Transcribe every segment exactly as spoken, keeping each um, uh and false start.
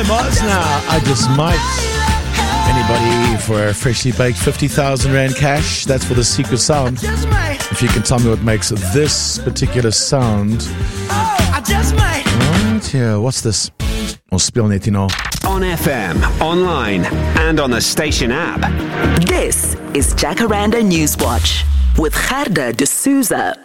Mars now. I just might. Anybody for a freshly baked fifty thousand rand cash? That's for the secret sound. If you can tell me what makes this particular sound. Right here. What's this? Or speel net, you know. On F M, online, and on the station app. This is Jacaranda Newswatch with Gerda de Souza.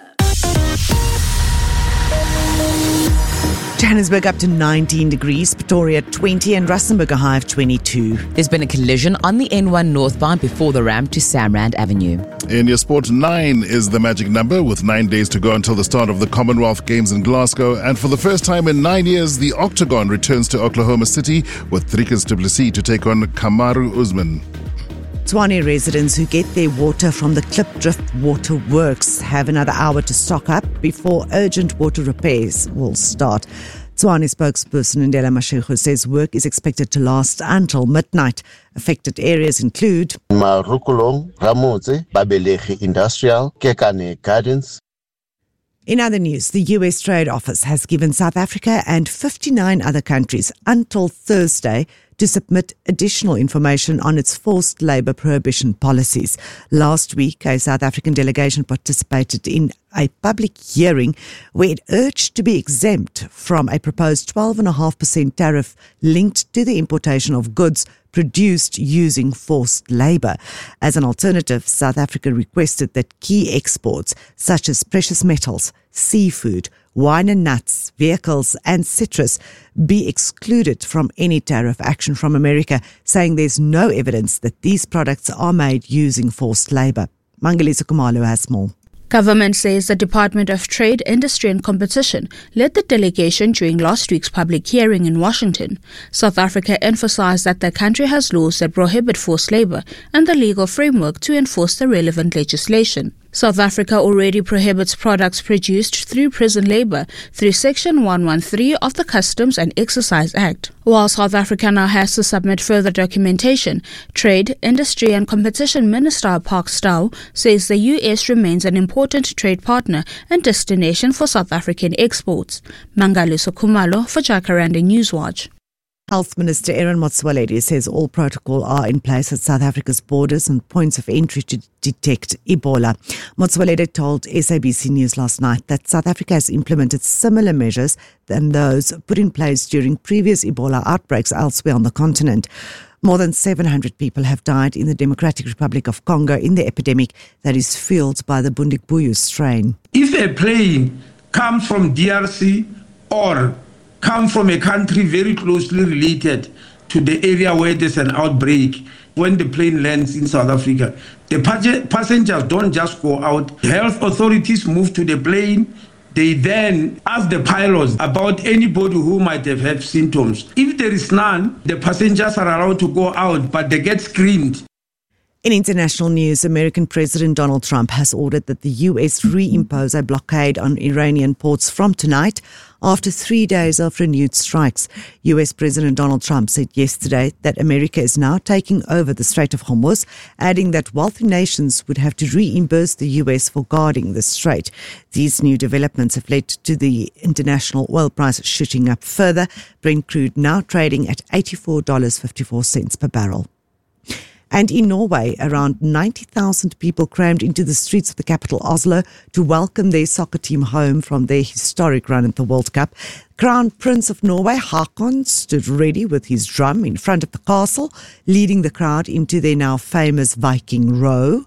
Johannesburg up to nineteen degrees, Pretoria twenty and Rustenburg a high of twenty-two. There's been a collision on the N one northbound before the ramp to Samrand Avenue. In your sport, nine is the magic number with nine days to go until the start of the Commonwealth Games in Glasgow. And for the first time in nine years, the Octagon returns to Oklahoma City with Dricus du Plessis to take on Kamaru Usman. Tshwane residents who get their water from the Klipdrift Water Works have another hour to stock up before urgent water repairs will start. Tshwane spokesperson Ndela Mashego says work is expected to last until midnight. Affected areas include Marukulong, Ramotse, Babelegi Industrial, Kekane Gardens. In other news, the U S Trade Office has given South Africa and fifty-nine other countries until Thursday to submit additional information on its forced labour prohibition policies. Last week, a South African delegation participated in a public hearing where it urged to be exempt from a proposed twelve point five percent tariff linked to the importation of goods produced using forced labour. As an alternative, South Africa requested that key exports such as precious metals, seafood, wine and nuts, vehicles and citrus be excluded from any tariff action from America, saying there's no evidence that these products are made using forced labour. Mangaliso Kumalo has more. Government says the Department of Trade, Industry and Competition led the delegation during last week's public hearing in Washington. South Africa emphasized that the country has laws that prohibit forced labor and the legal framework to enforce the relevant legislation. South Africa already prohibits products produced through prison labor through Section one thirteen of the Customs and Excise Act. While South Africa now has to submit further documentation, Trade, Industry and Competition Minister Park Stow says the U S remains an important trade partner and destination for South African exports. Mangaliso Kumalo for Jacaranda Newswatch. Health Minister Aaron Motsoaledi says all protocol are in place at South Africa's borders and points of entry to detect Ebola. Motsoaledi told S A B C News last night that South Africa has implemented similar measures than those put in place during previous Ebola outbreaks elsewhere on the continent. More than seven hundred people have died in the Democratic Republic of Congo in the epidemic that is fueled by the Bundibugyo strain. If a plane comes from D R C or come from a country very closely related to the area where there's an outbreak, when the plane lands in South Africa, the passengers don't just go out. Health authorities move to the plane. They then ask the pilots about anybody who might have had symptoms. If there is none, the passengers are allowed to go out, but they get screened. In international news, American President Donald Trump has ordered that the U S reimpose a blockade on Iranian ports from tonight after three days of renewed strikes. U S President Donald Trump said yesterday that America is now taking over the Strait of Hormuz, adding that wealthy nations would have to reimburse the U S for guarding the strait. These new developments have led to the international oil price shooting up further, Brent crude now trading at eighty-four dollars and fifty-four cents per barrel. And in Norway, around ninety thousand people crammed into the streets of the capital Oslo to welcome their soccer team home from their historic run at the World Cup. Crown Prince of Norway, Haakon, stood ready with his drum in front of the castle, leading the crowd into their now famous Viking row.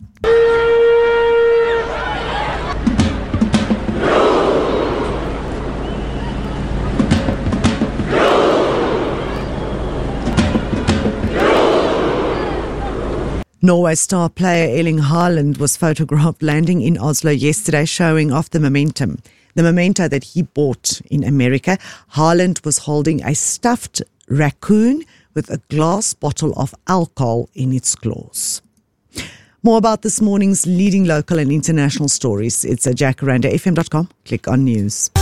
Norway's star player Erling Haaland was photographed landing in Oslo yesterday, showing off the momentum. The memento that he bought in America. Haaland was holding a stuffed raccoon with a glass bottle of alcohol in its claws. More about this morning's leading local and international stories. It's at jacaranda f m dot com. Click on news.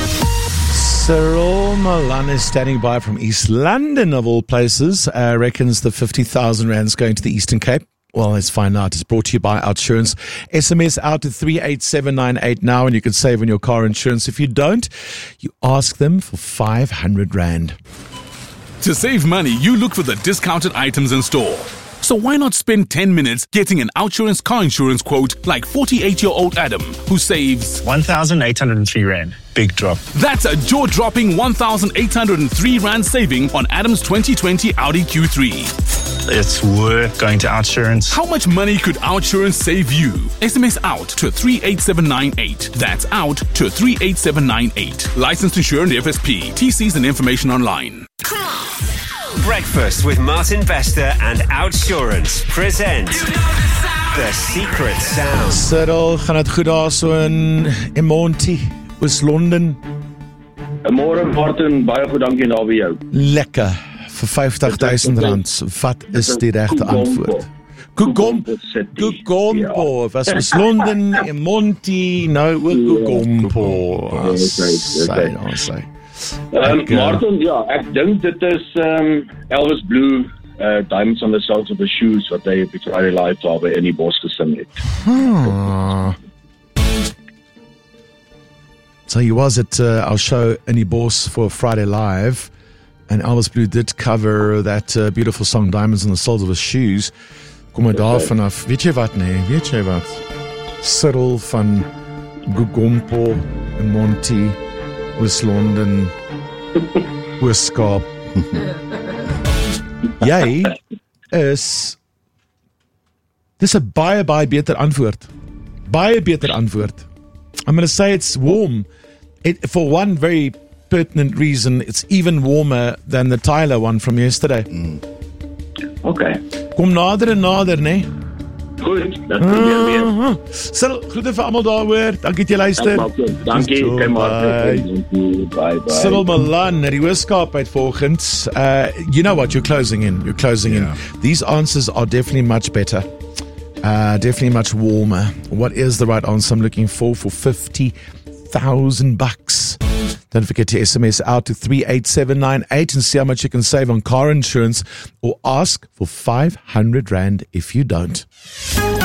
Cyril Malan is standing by from East London, of all places. Uh, reckons the fifty thousand rands going to the Eastern Cape. Well, let's find out. It's brought to you by Outsurance. S M S out to three eight seven nine eight now, and you can save on your car insurance. If you don't, you ask them for five hundred rand. To save money, you look for the discounted items in store. So why not spend ten minutes getting an OUTsurance car insurance quote like forty-eight-year-old Adam, who saves one thousand eight hundred three rand. Big drop. That's a jaw-dropping one thousand eight hundred three rand saving on Adam's twenty twenty Audi Q three. It's worth going to OUTsurance. How much money could OUTsurance save you? S M S OUT to three eight seven nine eight. That's OUT to three eight seven nine eight. Licensed insured F S P. T Cs and information online. Breakfast with Martin Bester and OUTsurance present The Secret Sound. Cyril, gaan het goed daar so in Emonti, Oos-London? Môre Martin, baie goed, dankie daar by jou. Lekker, vir vyftig duisend rand. Wat is die regte antwoord? Gugompo. Gugompo. Was Oos-London, Emonti, nou ook Gugompo. Asai, asai. Um, Martin, ja, ek dink dit is um, Elvis Blue, uh, Diamonds on the Soles of the Shoes, wat hy op die Friday Live daar by in die bos gesing het. Hmm. So he was at uh, our show in die bos for Friday Live, and Elvis Blue did cover that uh, beautiful song Diamonds on the Soles of His Shoes. Kom maar daar vanaf, weet jy wat nee, weet jy wat? Cyril van Gugompo en Monty, Oos-London, Oos-Kaap. Jy is, dis 'n baie, baie beter antwoord. Baie beter antwoord. I'm going to say it's warm. It, for one very pertinent reason, it's even warmer than the Tyler one from yesterday. Mm. Okay. Kom nader en nader, nee? Goed, dat probeer weer. Cyril, groete vir almal daaroor. Dankie dat jy luister. Dankie, okay, bye. Bye, bye. Cyril Milan, die Weskaap uit volgens. Uh, you know what, you're closing in. You're closing yeah. in. These answers are definitely much better. Uh, definitely much warmer. What is the right answer I'm looking for for fifty thousand bucks? Don't forget to S M S out to three eight seven nine eight and see how much you can save on car insurance, or ask for five hundred rand if you don't.